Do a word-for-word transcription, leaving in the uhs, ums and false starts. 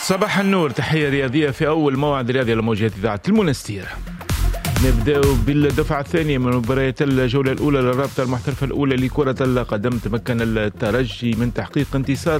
صباح النور، تحية رياضية في أول موعد رياضي على موجات إذاعة المنستير. نبدأ بالدفعة الثانية من مباريات الجولة الأولى للرابطة المحترفة الأولى لكرة القدم. تمكن الترجي من تحقيق انتصار